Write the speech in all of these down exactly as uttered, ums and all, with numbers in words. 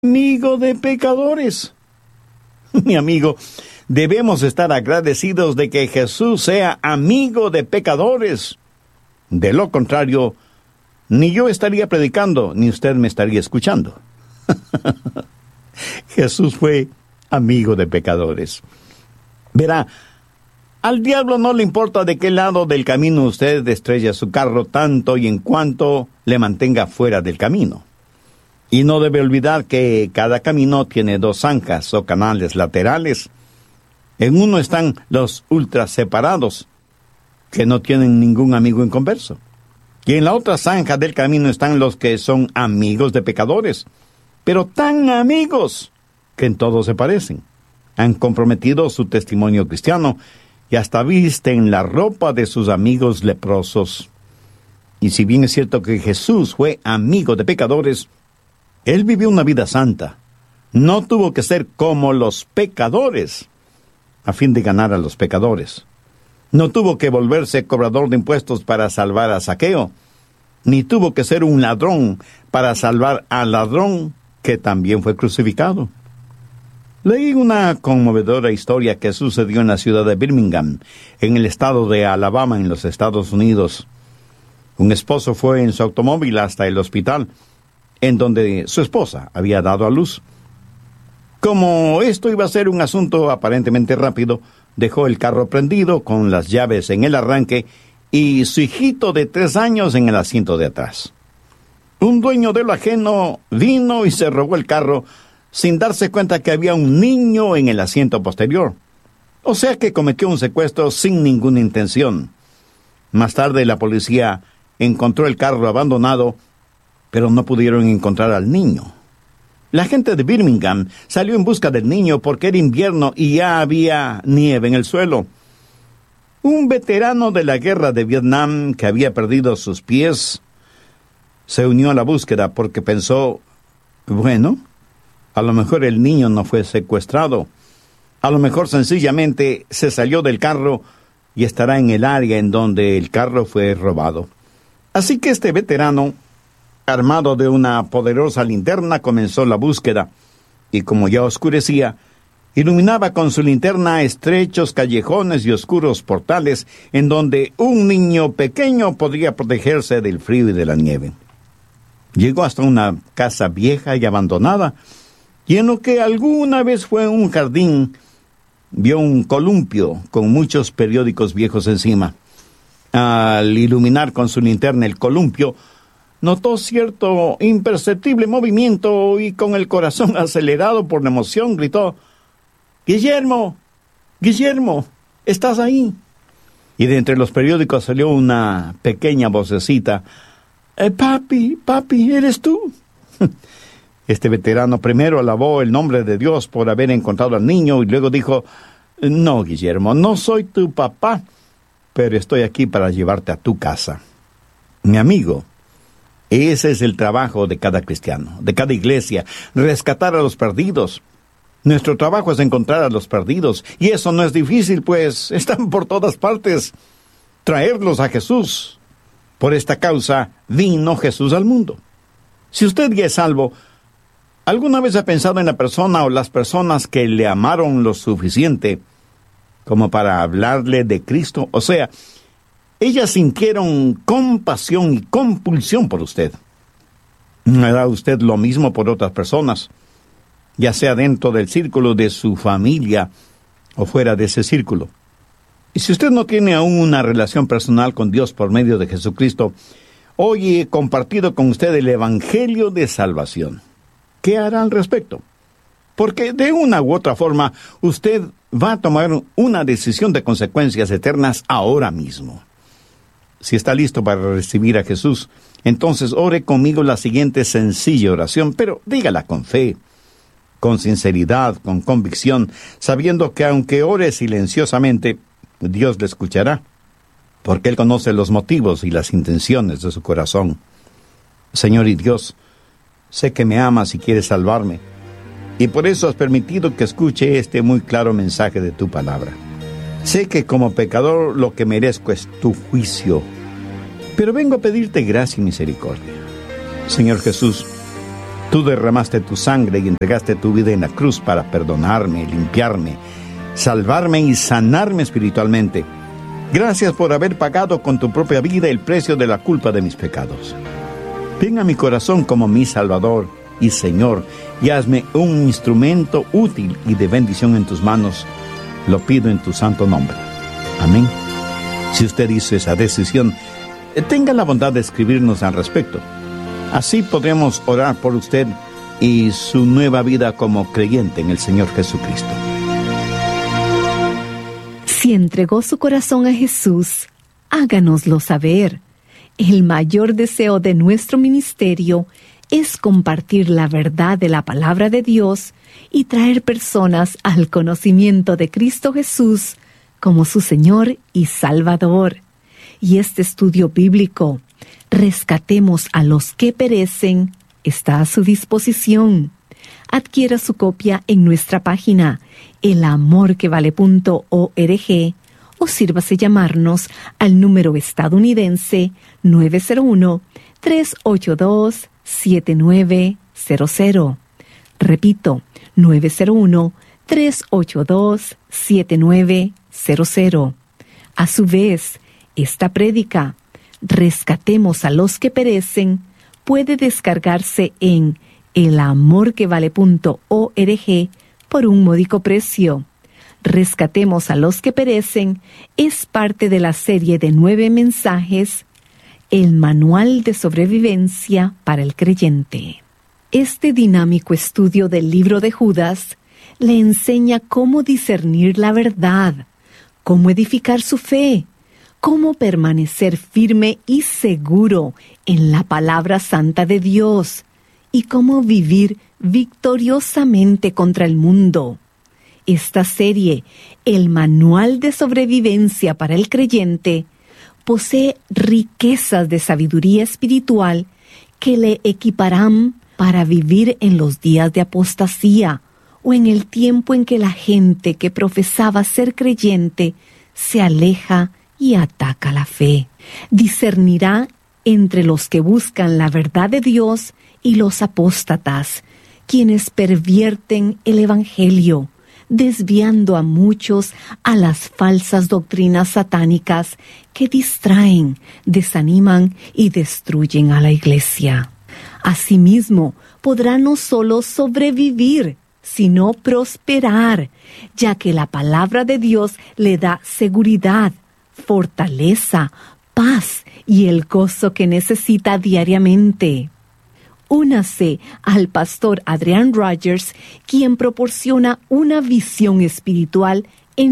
amigo de pecadores. Mi amigo, debemos estar agradecidos de que Jesús sea amigo de pecadores. De lo contrario, ni yo estaría predicando, ni usted me estaría escuchando. Jesús fue amigo de pecadores. Verá, al diablo no le importa de qué lado del camino usted estrella su carro, tanto y en cuanto le mantenga fuera del camino. Y no debe olvidar que cada camino tiene dos zanjas o canales laterales. En uno están los ultras separados, que no tienen ningún amigo en converso. Y en la otra zanja del camino están los que son amigos de pecadores, pero tan amigos que en todo se parecen. Han comprometido su testimonio cristiano y hasta visten la ropa de sus amigos leprosos. Y si bien es cierto que Jesús fue amigo de pecadores, Él vivió una vida santa. No tuvo que ser como los pecadores a fin de ganar a los pecadores. No tuvo que volverse cobrador de impuestos para salvar a Zaqueo, ni tuvo que ser un ladrón para salvar al ladrón que también fue crucificado. Leí una conmovedora historia que sucedió en la ciudad de Birmingham, en el estado de Alabama, en los Estados Unidos. Un esposo fue en su automóvil hasta el hospital, en donde su esposa había dado a luz. Como esto iba a ser un asunto aparentemente rápido, dejó el carro prendido con las llaves en el arranque y su hijito de tres años en el asiento de atrás. Un dueño de lo ajeno vino y se robó el carro sin darse cuenta que había un niño en el asiento posterior. O sea que cometió un secuestro sin ninguna intención. Más tarde la policía encontró el carro abandonado, pero no pudieron encontrar al niño. La gente de Birmingham salió en busca del niño porque era invierno y ya había nieve en el suelo. Un veterano de la guerra de Vietnam que había perdido sus pies se unió a la búsqueda porque pensó, bueno, a lo mejor el niño no fue secuestrado. A lo mejor sencillamente se salió del carro y estará en el área en donde el carro fue robado. Así que este veterano, armado de una poderosa linterna, comenzó la búsqueda, y como ya oscurecía, iluminaba con su linterna estrechos callejones y oscuros portales en donde un niño pequeño podría protegerse del frío y de la nieve. Llegó hasta una casa vieja y abandonada, y en lo que alguna vez fue un jardín, vio un columpio con muchos periódicos viejos encima. Al iluminar con su linterna el columpio, notó cierto imperceptible movimiento y con el corazón acelerado por la emoción gritó, «Guillermo, Guillermo, ¿estás ahí?» Y de entre los periódicos salió una pequeña vocecita, eh, «Papi, papi, ¿eres tú?» Este veterano primero alabó el nombre de Dios por haber encontrado al niño y luego dijo, «No, Guillermo, no soy tu papá, pero estoy aquí para llevarte a tu casa». Mi amigo, ese es el trabajo de cada cristiano, de cada iglesia, rescatar a los perdidos. Nuestro trabajo es encontrar a los perdidos, y eso no es difícil, pues están por todas partes. Traerlos a Jesús. Por esta causa vino Jesús al mundo. Si usted ya es salvo, ¿alguna vez ha pensado en la persona o las personas que le amaron lo suficiente como para hablarle de Cristo? O sea, ellas sintieron compasión y compulsión por usted. ¿Hará usted lo mismo por otras personas, ya sea dentro del círculo de su familia o fuera de ese círculo? Y si usted no tiene aún una relación personal con Dios por medio de Jesucristo, hoy he compartido con usted el Evangelio de Salvación. ¿Qué hará al respecto? Porque de una u otra forma, usted va a tomar una decisión de consecuencias eternas ahora mismo. Si está listo para recibir a Jesús, entonces ore conmigo la siguiente sencilla oración, pero dígala con fe, con sinceridad, con convicción, sabiendo que aunque ore silenciosamente, Dios le escuchará, porque Él conoce los motivos y las intenciones de su corazón. Señor y Dios, sé que me amas y quieres salvarme, y por eso has permitido que escuche este muy claro mensaje de tu palabra. Sé que como pecador lo que merezco es tu juicio, pero vengo a pedirte gracia y misericordia. Señor Jesús, Tú derramaste tu sangre y entregaste tu vida en la cruz para perdonarme, limpiarme, salvarme y sanarme espiritualmente. Gracias por haber pagado con tu propia vida el precio de la culpa de mis pecados. Ven a mi corazón como mi Salvador y Señor, y hazme un instrumento útil y de bendición en tus manos. Lo pido en tu santo nombre. Amén. Si usted hizo esa decisión, tenga la bondad de escribirnos al respecto. Así podremos orar por usted y su nueva vida como creyente en el Señor Jesucristo. Si entregó su corazón a Jesús, háganoslo saber. El mayor deseo de nuestro ministerio es compartir la verdad de la palabra de Dios y traer personas al conocimiento de Cristo Jesús como su Señor y Salvador. Y este estudio bíblico, Rescatemos a los que perecen, está a su disposición. Adquiera su copia en nuestra página el amor que vale punto org o sírvase llamarnos al número estadounidense nueve cero uno, tres ocho dos, siete nueve cero cero. Repito, nueve cero uno, tres ocho dos, siete nueve cero cero. A su vez, esta prédica, Rescatemos a los que perecen, puede descargarse en el amor que vale punto org por un módico precio. Rescatemos a los que perecen es parte de la serie de nueve mensajes, el Manual de Sobrevivencia para el Creyente. Este dinámico estudio del libro de Judas le enseña cómo discernir la verdad, cómo edificar su fe, cómo permanecer firme y seguro en la palabra santa de Dios y cómo vivir victoriosamente contra el mundo. Esta serie, el Manual de Sobrevivencia para el Creyente, posee riquezas de sabiduría espiritual que le equiparán para vivir en los días de apostasía o en el tiempo en que la gente que profesaba ser creyente se aleja y ataca la fe. Discernirá entre los que buscan la verdad de Dios y los apóstatas, quienes pervierten el Evangelio, desviando a muchos a las falsas doctrinas satánicas que distraen, desaniman y destruyen a la iglesia. Asimismo, podrá no solo sobrevivir, sino prosperar, ya que la palabra de Dios le da seguridad, fortaleza, paz y el gozo que necesita diariamente. Únase al pastor Adrian Rogers, quien proporciona una visión espiritual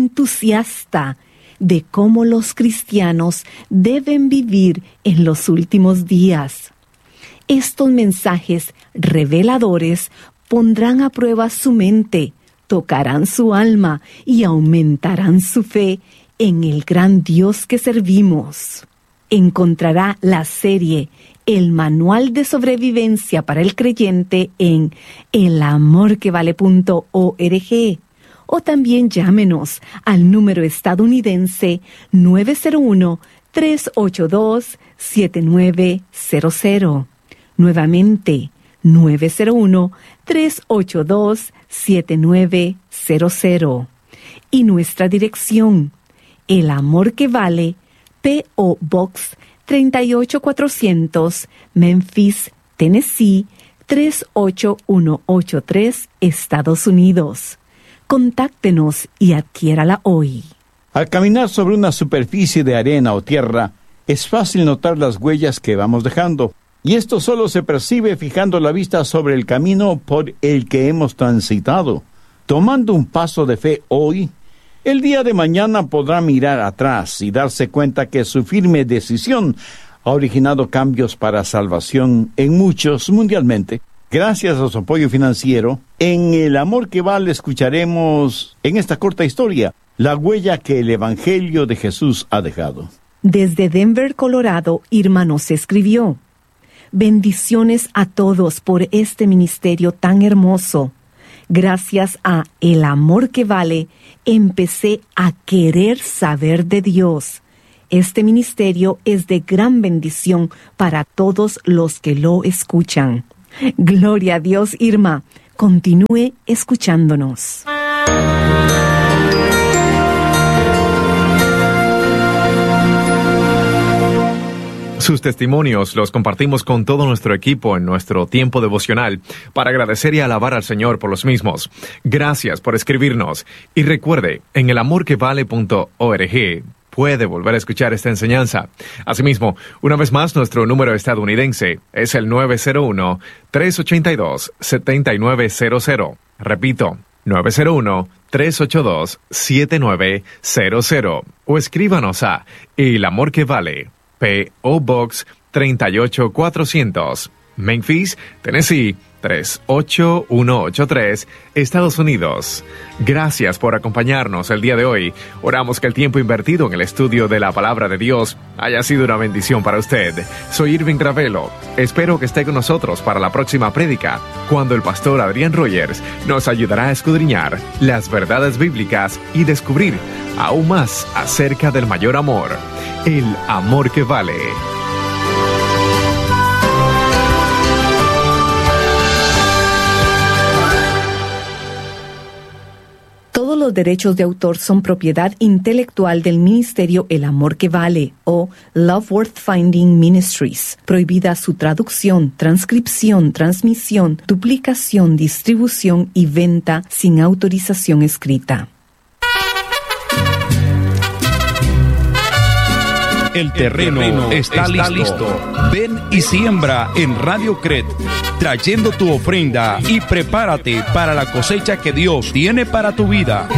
entusiasta de cómo los cristianos deben vivir en los últimos días. Estos mensajes reveladores pondrán a prueba su mente, tocarán su alma y aumentarán su fe en el gran Dios que servimos. Encontrará la serie El Manual de Sobrevivencia para el Creyente en el amor que vale punto org o también llámenos al número estadounidense nueve cero uno, tres ocho dos, siete nueve cero cero. Nuevamente, nueve cero uno, tres ocho dos, siete nueve cero cero. Y nuestra dirección, El Amor que Vale, P O Box treinta y ocho cuatrocientos, Memphis, Tennessee, tres ocho uno ocho tres, Estados Unidos. Contáctenos y adquiérala hoy. Al caminar sobre una superficie de arena o tierra, es fácil notar las huellas que vamos dejando, y esto solo se percibe fijando la vista sobre el camino por el que hemos transitado. Tomando un paso de fe hoy, el día de mañana podrá mirar atrás y darse cuenta que su firme decisión ha originado cambios para salvación en muchos mundialmente. Gracias a su apoyo financiero, en El Amor que Vale escucharemos en esta corta historia la huella que el Evangelio de Jesús ha dejado. Desde Denver, Colorado, Irma nos escribió: bendiciones a todos por este ministerio tan hermoso. Gracias a El Amor que Vale, empecé a querer saber de Dios. Este ministerio es de gran bendición para todos los que lo escuchan. Gloria a Dios, Irma. Continúe escuchándonos. Sus testimonios los compartimos con todo nuestro equipo en nuestro tiempo devocional para agradecer y alabar al Señor por los mismos. Gracias por escribirnos. Y recuerde, en el amor que vale punto org puede volver a escuchar esta enseñanza. Asimismo, una vez más, nuestro número estadounidense es el nueve cero uno, tres ocho dos, siete nueve cero cero. Repito, nueve cero uno, tres ocho dos, siete nueve cero cero. O escríbanos a El Amor que Vale, P O Box tres ocho cuatrocientos, Memphis, Tennessee tres ocho uno ocho tres, Estados Unidos. Gracias por acompañarnos el día de hoy. Oramos que el tiempo invertido en el estudio de la Palabra de Dios haya sido una bendición para usted. Soy Irving Ravelo. Espero que esté con nosotros para la próxima prédica, cuando el pastor Adrián Rogers nos ayudará a escudriñar las verdades bíblicas y descubrir aún más acerca del mayor amor, el amor que vale. Todos los derechos de autor son propiedad intelectual del Ministerio El Amor que Vale o Love Worth Finding Ministries. Prohibida su traducción, transcripción, transmisión, duplicación, distribución y venta sin autorización escrita. El terreno, El terreno está, está listo. listo. Ven y siembra en Radio Cret, trayendo tu ofrenda y prepárate para la cosecha que Dios tiene para tu vida.